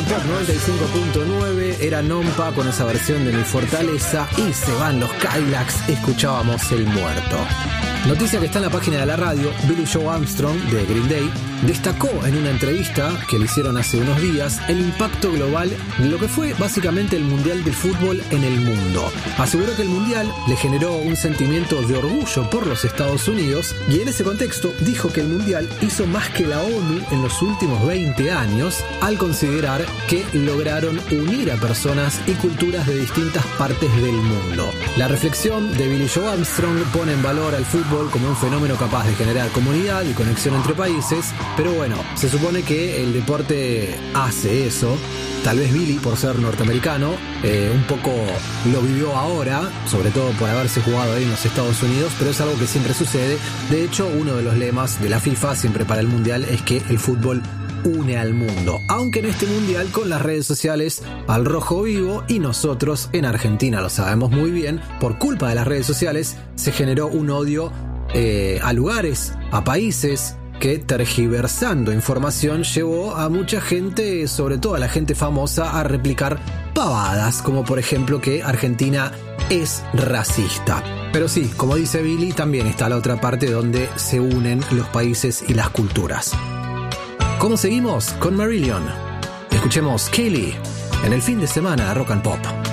Pop 95.9, era Nompa con esa versión de Mi Fortaleza y se van los Cadillacs, escuchábamos El Muerto. Noticia que está en la página de la radio, Billie Joe Armstrong de Green Day destacó en una entrevista que le hicieron hace unos días el impacto global de lo que fue básicamente el Mundial de Fútbol en el mundo. Aseguró que el Mundial le generó un sentimiento de orgullo por los Estados Unidos y en ese contexto dijo que el Mundial hizo más que la ONU en los últimos 20 años al considerar que lograron unir a personas y culturas de distintas partes del mundo. La reflexión de Billie Joe Armstrong pone en valor al fútbol como un fenómeno capaz de generar comunidad y conexión entre países, pero bueno, se supone que el deporte hace eso. Tal vez Billy, por ser norteamericano, un poco lo vivió ahora, sobre todo por haberse jugado ahí en los Estados Unidos, pero es algo que siempre sucede. De hecho, uno de los lemas de la FIFA siempre para el Mundial es que el fútbol une al mundo, aunque en este mundial con las redes sociales al rojo vivo, y nosotros en Argentina lo sabemos muy bien, por culpa de las redes sociales se generó un odio a lugares, a países, que tergiversando información llevó a mucha gente, sobre todo a la gente famosa, a replicar pavadas, como por ejemplo que Argentina es racista. Pero sí, como dice Billy, también está la otra parte donde se unen los países y las culturas. ¿Cómo seguimos? Con Marillion. Escuchemos Kaylee en el fin de semana de Rock and Pop.